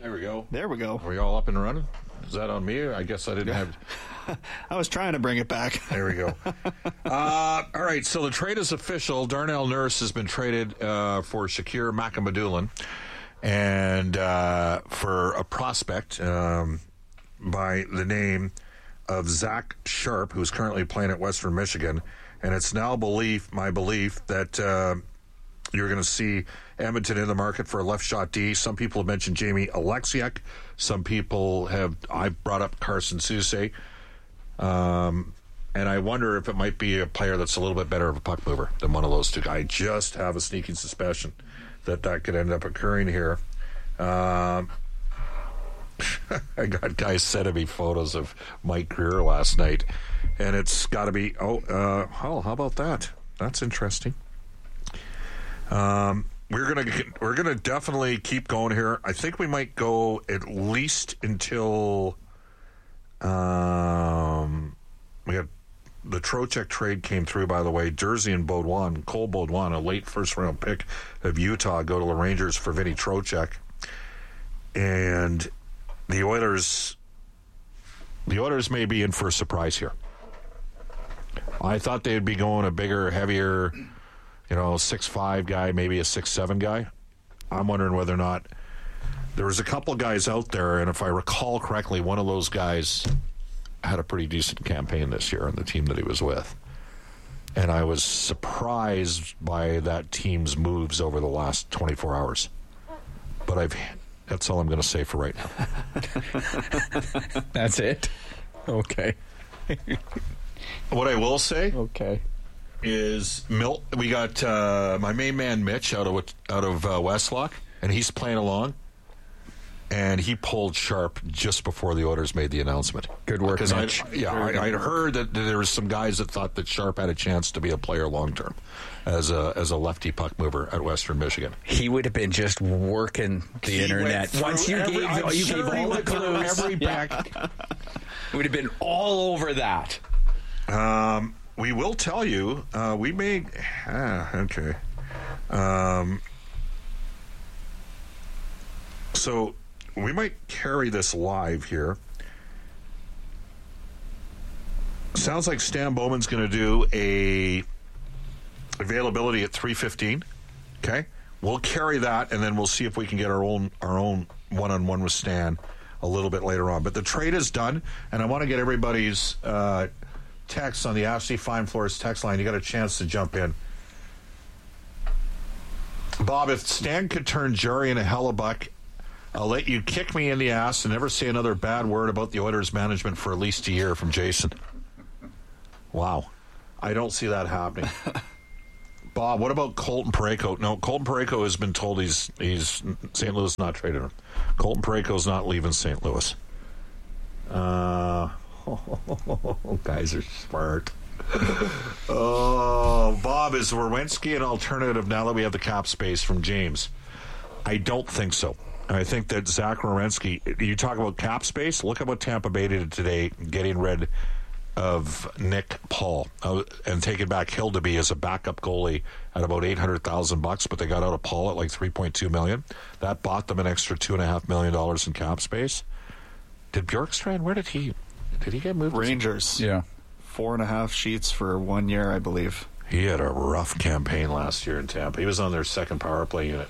There we go. There we go. Are we all up and running? Is that on me? I guess I didn't have... I was trying to bring it back. There we go. All right, so the trade is official. Darnell Nurse has been traded for Shakir Makamadulan and for a prospect by the name of Zach Sharp, who's currently playing at Western Michigan. And it's now my belief that you're going to see Edmonton in the market for a left shot D. Some people have mentioned Jamie Alexiak. Some people I've brought up Carson Soucy. And I wonder if it might be a player that's a little bit better of a puck mover than one of those two. I just have a sneaking suspicion that could end up occurring here. I got guys sending me photos of Mike Greer last night, and it's got to be, how about that? That's interesting. We're gonna definitely keep going here. I think we might go at least until we got the Trocheck trade came through. By the way, Jersey and Cole Baudouin, a late first round pick of Utah, go to the Rangers for Vinny Trocheck, and the Oilers may be in for a surprise here. I thought they'd be going a bigger, heavier, 6'5" guy, maybe a 6'7" guy. I'm wondering whether or not there was a couple guys out there, and if I recall correctly, one of those guys had a pretty decent campaign this year on the team that he was with. And I was surprised by that team's moves over the last 24 hours. But that's all I'm going to say for right now. That's it? Okay. What I will say... Okay. Is we got my main man Mitch out of Westlock, and he's playing along, and he pulled Sharp just before the Oilers made the announcement. Good work, Mitch. I'd heard that there were some guys that thought that Sharp had a chance to be a player long term as a lefty puck mover at Western Michigan. He would have been just working the internet once you gave all the clues. Every back. Would have been all over that. We will tell you, we may... okay. So we might carry this live here. Sounds like Stan Bowman's going to do a availability at 3:15. Okay? We'll carry that, and then we'll see if we can get our own one-on-one with Stan a little bit later on. But the trade is done, and I want to get everybody's... text on the Ashley Fine Floors text line. You got a chance to jump in. Bob, if Stan could turn Jarry into Hellebuck, I'll let you kick me in the ass and never say another bad word about the Oilers management for at least a year, from Jason. Wow. I don't see that happening. Bob, what about Colton Parayko? No, Colton Parayko has been told he's St. Louis not traded him. Colton Parayko's not leaving St. Louis. Guys are smart. Bob, is Werenski an alternative now that we have the cap space, from James? I don't think so. I think that Zach Werenski, you talk about cap space, look at what Tampa Bay did today, getting rid of Nick Paul and taking back Hildeby as a backup goalie at about $800,000, but they got out of Paul at like $3.2 million. That bought them an extra $2.5 million in cap space. Did Bjorkstrand, where did he get moved? Rangers. Yeah. 4.5 sheets for 1 year, I believe. He had a rough campaign last year in Tampa. He was on their second power play unit.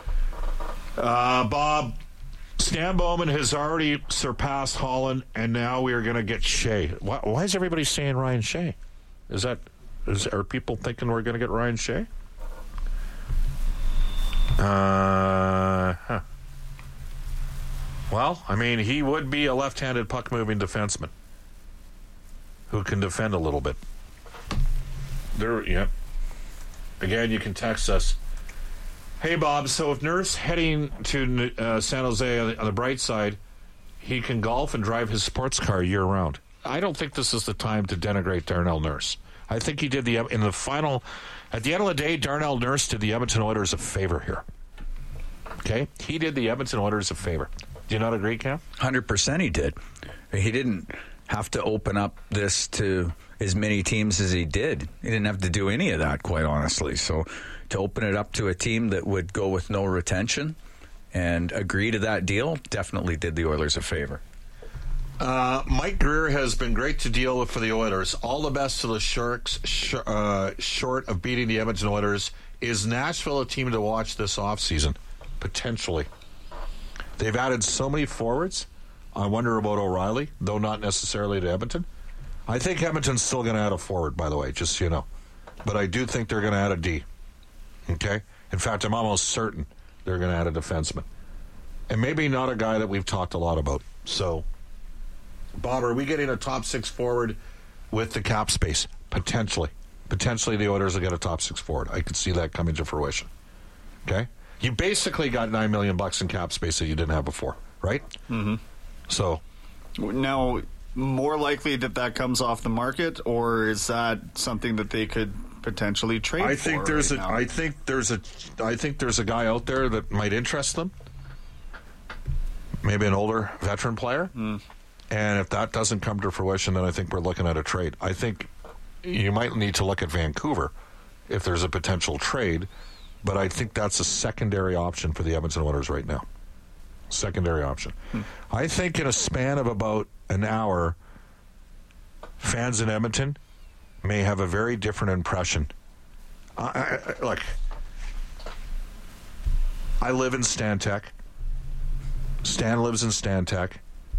Bob, Stan Bowman has already surpassed Holland, and now we are going to get Shea. Why is everybody saying Ryan Shea? Are people thinking we're going to get Ryan Shea? Well, I mean, he would be a left-handed puck-moving defenseman who can defend a little bit. Again, you can text us. Hey, Bob, so if Nurse heading to San Jose on the bright side, he can golf and drive his sports car year-round. I don't think this is the time to denigrate Darnell Nurse. I think he did at the end of the day, Darnell Nurse did the Edmonton Oilers a favor here. Okay? He did the Edmonton Oilers a favor. Do you not agree, Cam? 100% he did. He didn't have to open up this to as many teams as he did. He didn't have to do any of that, quite honestly. So to open it up to a team that would go with no retention and agree to that deal definitely did the Oilers a favor. Mike Grier has been great to deal with for the Oilers. All the best to the Sharks, short of beating the Edmonton Oilers. Is Nashville a team to watch this offseason? Potentially. They've added so many forwards. I wonder about O'Reilly, though not necessarily to Edmonton. I think Edmonton's still going to add a forward, by the way, just so you know. But I do think they're going to add a D. Okay? In fact, I'm almost certain they're going to add a defenseman. And maybe not a guy that we've talked a lot about. So, Bob, are we getting a top 6 forward with the cap space? Potentially. Potentially the Oilers will get a top 6 forward. I could see that coming to fruition. Okay? You basically got $9 million in cap space that you didn't have before, right? Mm-hmm. So, now, more likely that comes off the market, or is that something that they could potentially trade I for think there's right now? I think there's a guy out there that might interest them. Maybe an older veteran player. And if that doesn't come to fruition, then I think we're looking at a trade. I think you might need to look at Vancouver if there's a potential trade, but I think that's a secondary option for the Edmonton Oilers right now. Secondary option. I think in a span of about an hour, fans in Edmonton may have a very different impression. Look, I live in Stantec. Stan lives in Stantec.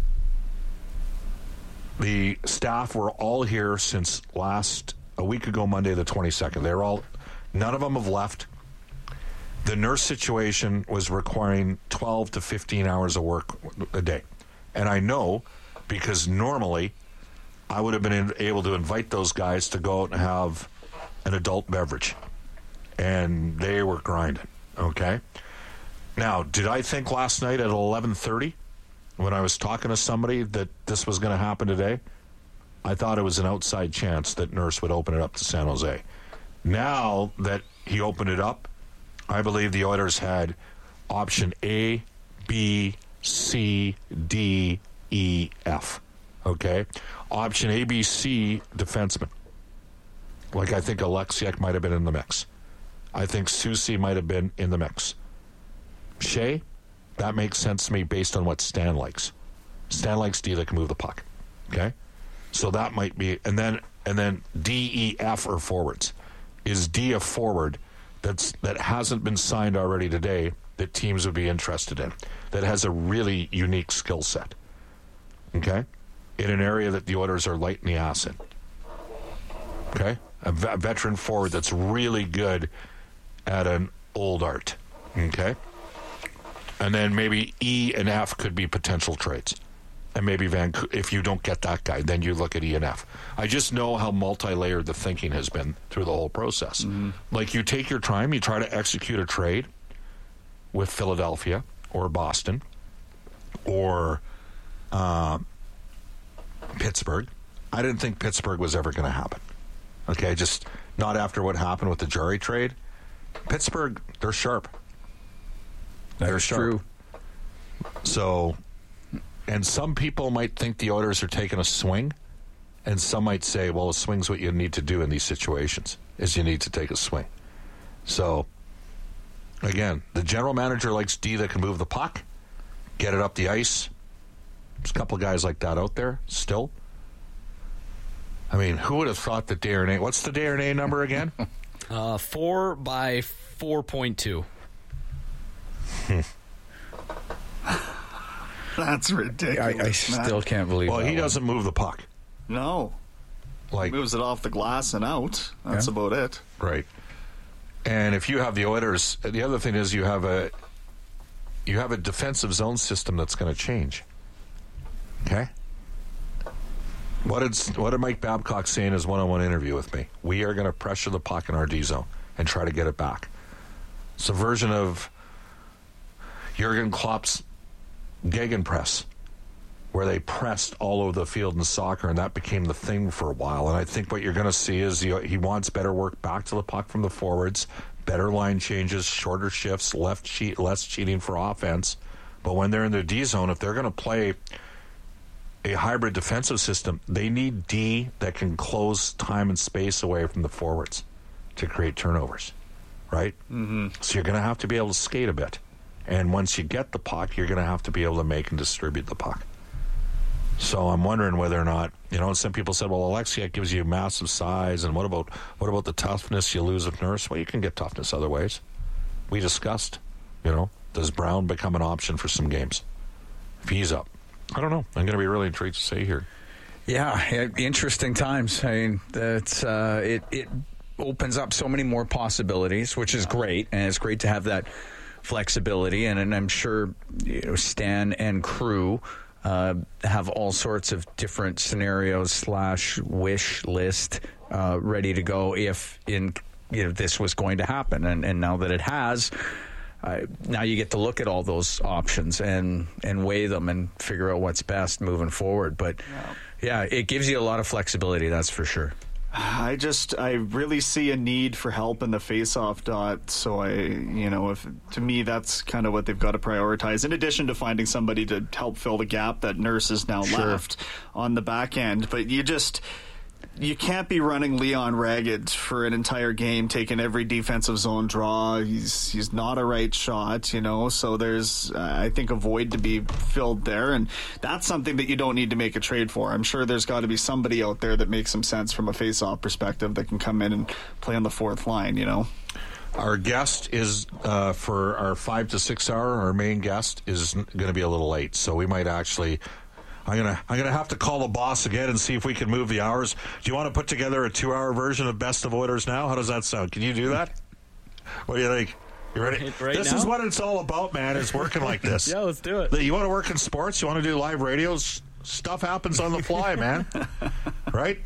The staff were all here since a week ago, Monday the 22nd. None of them have left. The nurse situation was requiring 12 to 15 hours of work a day. And I know because normally I would have been able to invite those guys to go out and have an adult beverage. And they were grinding, okay? Now, did I think last night at 11:30 when I was talking to somebody that this was going to happen today? I thought it was an outside chance that Nurse would open it up to San Jose. Now that he opened it up, I believe the Oilers had option A, B, C, D, E, F. Okay? Option A, B, C, defenseman. Like I think Alexiak might have been in the mix. I think Soucy might have been in the mix. Shea, that makes sense to me based on what Stan likes. Stan likes D that can move the puck. Okay? So that might be, and then D, E, F are forwards. Is D a forward that hasn't been signed already today that teams would be interested in, that has a really unique skill set, okay, in an area that the Oilers are light in the ass in, okay, a veteran forward that's really good at an old art, okay, and then maybe E and F could be potential trades. And maybe Vancouver, if you don't get that guy, then you look at E and F. I just know how multi-layered the thinking has been through the whole process. Mm-hmm. Like you take your time, you try to execute a trade with Philadelphia or Boston or Pittsburgh. I didn't think Pittsburgh was ever going to happen. Okay, just not after what happened with the Jarry trade. Pittsburgh, they're sharp. They're sharp. True. So... And some people might think the Oilers are taking a swing, and some might say, well, a swing's what you need to do in these situations, is you need to take a swing. So, again, the general manager likes D that can move the puck, get it up the ice. There's a couple of guys like that out there still. I mean, who would have thought that Darnay... What's the Darnay number again? 4 by 4.2. That's ridiculous. I still can't believe Well, he doesn't move the puck. No. Like, moves it off the glass and out. That's about it. Right. And if you have the Oilers, the other thing is you have a defensive zone system that's going to change. Okay? What did Mike Babcock say in his one-on-one interview with me? We are going to pressure the puck in our D zone and try to get it back. It's a version of Jurgen Klopp's Gegenpress, where they pressed all over the field in soccer, and that became the thing for a while. And I think what you're going to see is he wants better work back to the puck from the forwards, better line changes, shorter shifts, less cheating for offense. But when they're in the D zone, if they're going to play a hybrid defensive system, they need D that can close time and space away from the forwards to create turnovers, right? Mm-hmm. So you're going to have to be able to skate a bit. And once you get the puck, you're going to have to be able to make and distribute the puck. So I'm wondering whether or not, some people said, well, Alexiak gives you massive size, and what about the toughness you lose with Nurse? Well, you can get toughness other ways. We discussed, does Brown become an option for some games if he's up? I don't know. I'm going to be really intrigued to see here. Yeah, interesting times. I mean, it opens up so many more possibilities, which is great, and it's great to have that flexibility. And I'm sure Stan and crew have all sorts of different scenarios / wish list ready to go if this was going to happen. And now that it has, now you get to look at all those options and weigh them and figure out what's best moving forward. But yeah, it gives you a lot of flexibility, that's for sure. I really see a need for help in the face-off dot. So to me, that's kind of what they've got to prioritize. In addition to finding somebody to help fill the gap that Nurse is now left on the back end, but you can't be running Leon ragged for an entire game, taking every defensive zone draw. He's not a right shot, so there's, I think, a void to be filled there, and that's something that you don't need to make a trade for. I'm sure there's got to be somebody out there that makes some sense from a face-off perspective that can come in and play on the fourth line, Our guest is, for our 5 to 6 hour, our main guest is going to be a little late, so we might actually... I'm gonna have to call the boss again and see if we can move the hours. Do you want to put together a 2-hour version of Best of Oilers Now? How does that sound? Can you do that? What do you think? You ready? This is what it's all about, man. It's working like this. Yeah, let's do it. You want to work in sports? You want to do live radios? Stuff happens on the fly, man. Right?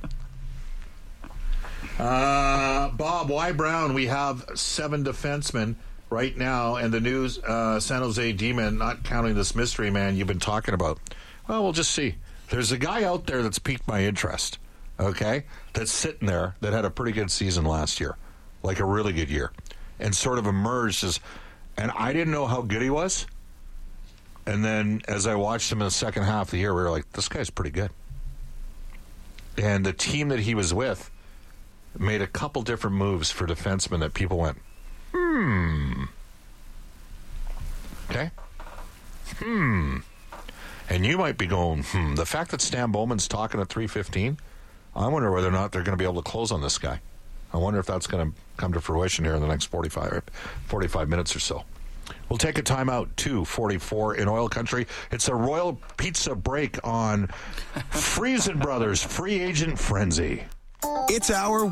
Bob, why Brown? We have 7 defensemen right now, and the news, San Jose Demon, not counting this mystery man you've been talking about. Well, we'll just see. There's a guy out there that's piqued my interest, okay, that's sitting there that had a pretty good season last year, like a really good year, and sort of emerged as, and I didn't know how good he was. And then as I watched him in the second half of the year, we were like, this guy's pretty good. And the team that he was with made a couple different moves for defensemen that people went, okay, And you might be going, the fact that Stan Bowman's talking at 3:15, I wonder whether or not they're going to be able to close on this guy. I wonder if that's going to come to fruition here in the next 45 minutes or so. We'll take a timeout, 2:44 in Oil Country. It's a Royal Pizza break on Friesen Brothers Free Agent Frenzy. It's our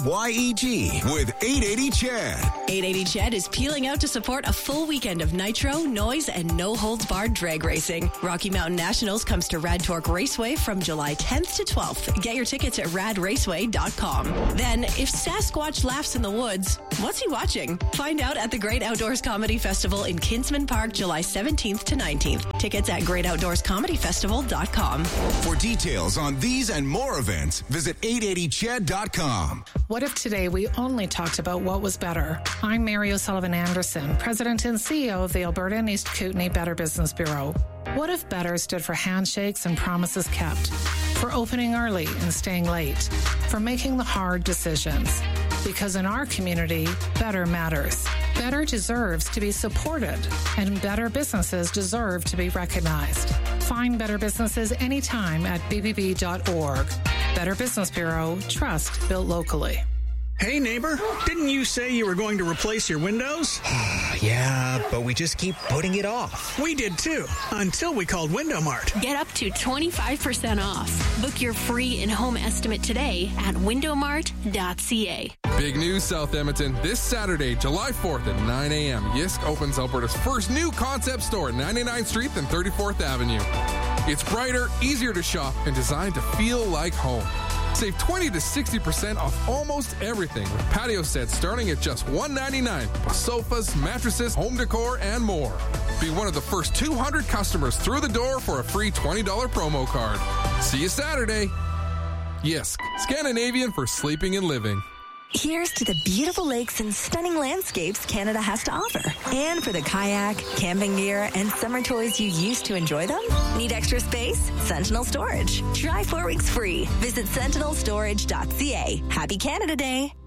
YEG with 880 Chad. 880 Chad is peeling out to support a full weekend of nitro, noise, and no-holds-barred drag racing. Rocky Mountain Nationals comes to Rad Torque Raceway from July 10th to 12th. Get your tickets at radraceway.com. Then, if Sasquatch laughs in the woods, what's he watching? Find out at the Great Outdoors Comedy Festival in Kinsman Park, July 17th to 19th. Tickets at greatoutdoorscomedyfestival.com. For details on these and more events, visit 880chad.com. What if today we only talked about what was better? I'm Mary O'Sullivan Anderson, President and CEO of the Alberta and East Kootenay Better Business Bureau. What if better stood for handshakes and promises kept, for opening early and staying late, for making the hard decisions? Because in our community, better matters. Better deserves to be supported, and better businesses deserve to be recognized. Find better businesses anytime at bbb.org. Better Business Bureau, trust built locally. Hey, neighbor, didn't you say you were going to replace your windows? Yeah, but we just keep putting it off. We did too, until we called Window Mart. Get up to 25% off. Book your free in-home estimate today at windowmart.ca. Big news, South Edmonton. This Saturday, July 4th at 9 a.m., Yisk opens Alberta's first new concept store at 99th Street and 34th Avenue. It's brighter, easier to shop, and designed to feel like home. Save 20 to 60% off almost everything with patio sets starting at just $199, plus sofas, mattresses, home decor, and more. Be one of the first 200 customers through the door for a free $20 promo card. See you Saturday. Yisk, Scandinavian for sleeping and living. Here's to the beautiful lakes and stunning landscapes Canada has to offer. And for the kayak, camping gear, and summer toys you used to enjoy them? Need extra space? Sentinel Storage. Try 4 weeks free. Visit sentinelstorage.ca. Happy Canada Day.